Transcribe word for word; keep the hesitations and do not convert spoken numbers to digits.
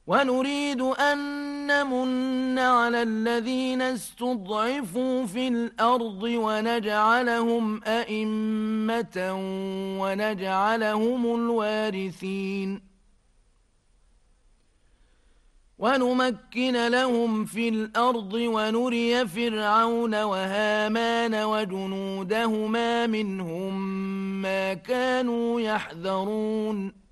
ونريد أن نمن على الذين استضعفوا في الأرض ونجعلهم أئمة ونجعلهم الوارثين ونمكن لهم في الأرض ونري فرعون وهامان وجنودهما منهم ما كانوا يحذرون